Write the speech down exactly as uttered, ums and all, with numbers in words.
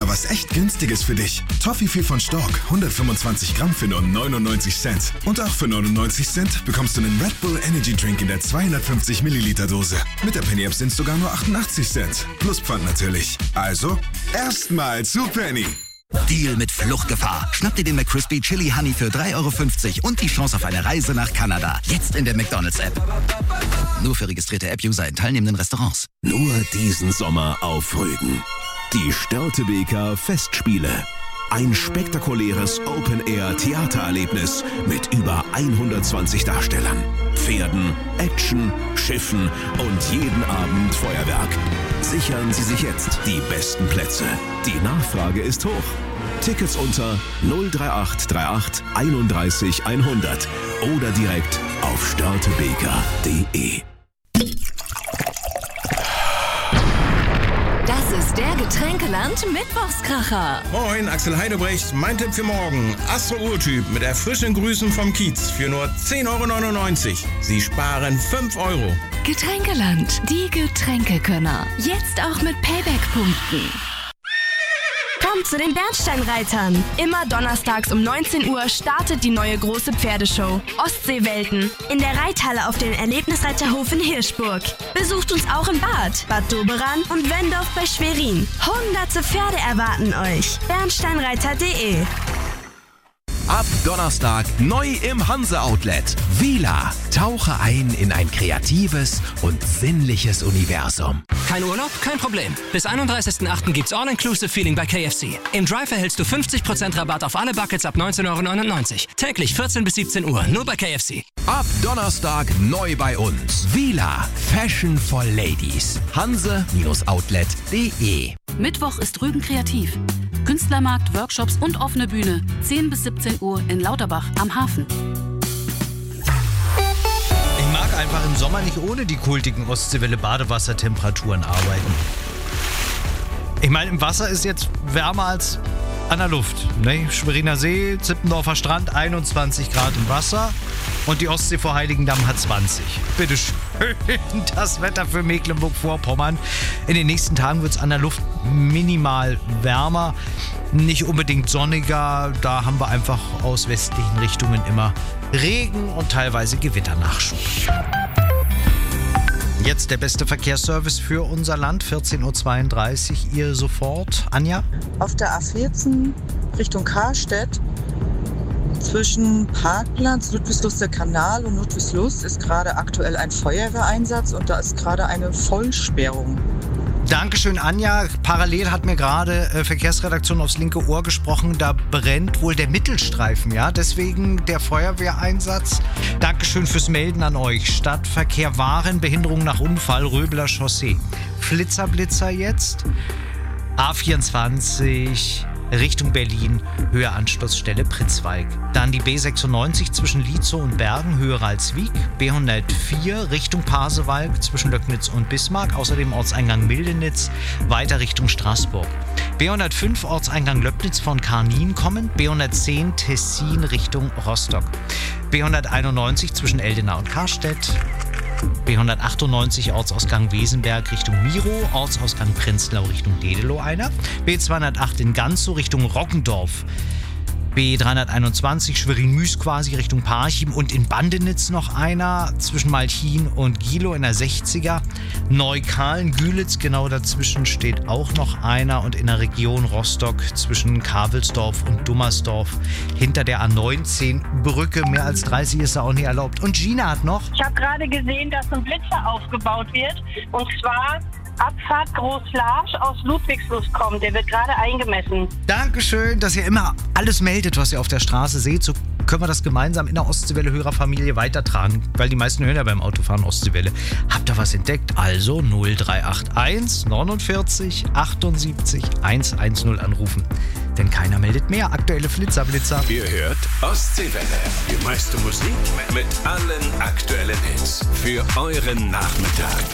was echt Günstiges für dich. Toffifee von Stork, hundertfünfundzwanzig Gramm für nur neunundneunzig Cent. Und auch für neunundneunzig Cent bekommst du einen Red Bull Energy Drink in der zweihundertfünfzig Milliliter Dose. Mit der Penny App sind es sogar nur achtundachtzig Cent. Plus Pfand natürlich. Also, erstmal zu Penny. Deal mit Fluchtgefahr. Schnapp dir den McCrispy Chili Honey für drei Euro fünfzig und die Chance auf eine Reise nach Kanada. Jetzt in der McDonald's-App. Nur für registrierte App-User in teilnehmenden Restaurants. Nur diesen Sommer auf Rügen. Die Störtebeker Festspiele. Ein spektakuläres Open-Air-Theatererlebnis mit über hundertzwanzig Darstellern, Pferden, Action, Schiffen und jeden Abend Feuerwerk. Sichern Sie sich jetzt die besten Plätze. Die Nachfrage ist hoch. Tickets unter null drei acht drei acht einunddreißig hundert oder direkt auf störtebeker punkt de. Das ist der Getränkeland Mittwochskracher. Moin, Axel Heidebrecht. Mein Tipp für morgen. Astro-Urtyp mit erfrischenden Grüßen vom Kiez für nur zehn Euro neunundneunzig. Sie sparen fünf Euro. Getränkeland, die Getränkekönner. Jetzt auch mit Payback-Punkten. Kommt zu den Bernsteinreitern. Immer donnerstags um neunzehn Uhr startet die neue große Pferdeshow Ostseewelten in der Reithalle auf dem Erlebnisreiterhof in Hirschburg. Besucht uns auch in Bad, Bad Doberan und Wendorf bei Schwerin. Hunderte Pferde erwarten euch. bernsteinreiter punkt de. Ab Donnerstag neu im Hanse-Outlet. Vila. Tauche ein in ein kreatives und sinnliches Universum. Kein Urlaub? Kein Problem. Bis einunddreißigsten achten gibt's All-Inclusive-Feeling bei K F C. Im Drive erhältst du fünfzig Prozent Rabatt auf alle Buckets ab neunzehn Euro neunundneunzig. Täglich vierzehn bis siebzehn Uhr, nur bei K F C. Ab Donnerstag neu bei uns. Vila. Fashion for Ladies. Hanse-Outlet punkt de. Mittwoch ist Rügen kreativ. Künstlermarkt, Workshops und offene Bühne. zehn bis siebzehn Uhr in Lauterbach am Hafen. Ich mag einfach im Sommer nicht ohne die kultigen Ostseewelle Badewassertemperaturen arbeiten. Ich meine, im Wasser ist jetzt wärmer als an der Luft. Ne? Schweriner See, Zippendorfer Strand, einundzwanzig Grad im Wasser. Und die Ostsee vor Heiligendamm hat zwanzig. Bitte schön, das Wetter für Mecklenburg-Vorpommern. In den nächsten Tagen wird es an der Luft minimal wärmer. Nicht unbedingt sonniger. Da haben wir einfach aus westlichen Richtungen immer Regen und teilweise Gewitternachschub. Jetzt der beste Verkehrsservice für unser Land, vierzehn Uhr zweiunddreißig. Ihr sofort. Anja? Auf der A vierzehn Richtung Karstedt zwischen Parkplatz, Ludwigslust der Kanal und Ludwigslust ist gerade aktuell ein Feuerwehreinsatz und da ist gerade eine Vollsperrung. Dankeschön, Anja. Parallel hat mir gerade äh, Verkehrsredaktion aufs linke Ohr gesprochen. Da brennt wohl der Mittelstreifen, ja? Deswegen der Feuerwehreinsatz. Dankeschön fürs Melden an euch. Stadtverkehr Waren, Behinderung nach Unfall, Röbeler Chaussee. Flitzer-Blitzer jetzt. A vierundzwanzig Richtung Berlin, Höhe Anschlussstelle Pritzwalk. Dann die B sechsundneunzig zwischen Lietzow und Bergen, Höhe Ralswiek. B hundertvier Richtung Pasewalk zwischen Löcknitz und Bismarck. Außerdem Ortseingang Mildenitz, weiter Richtung Straßburg. B hundertfünf Ortseingang Löcknitz von Karnin kommend. B hundertzehn Tessin Richtung Rostock. B hunderteinundneunzig zwischen Eldena und Karstedt. B hundertachtundneunzig Ortsausgang Wesenberg Richtung Miro, Ortsausgang Prenzlau Richtung Dedelow einer. B zweihundertacht in Ganzow Richtung Roggendorf. B dreihunderteinundzwanzig Schwerin-Müs quasi Richtung Parchim und in Bandenitz noch einer zwischen Malchin und Gilow in der sechziger. Neukalen, Gülitz genau dazwischen steht auch noch einer und in der Region Rostock zwischen Kavelsdorf und Dummersdorf hinter der A neunzehn Brücke. Mehr als dreißig ist da auch nicht erlaubt. Und Gina hat noch... Ich habe gerade gesehen, dass ein Blitzer aufgebaut wird und zwar... Abfahrt Großlarsch aus Ludwigslust kommt. Der wird gerade eingemessen. Dankeschön, dass ihr immer alles meldet, was ihr auf der Straße seht. So können wir das gemeinsam in der Ostseewelle-Hörerfamilie weitertragen. Weil die meisten hören ja beim Autofahren Ostseewelle. Habt ihr was entdeckt? Also null drei acht eins neunundvierzig achtundsiebzig hundertzehn anrufen. Denn keiner meldet mehr. Aktuelle Flitzer-Blitzer. Ihr hört Ostseewelle. Die meiste Musik mit allen aktuellen Hits. Für euren Nachmittag.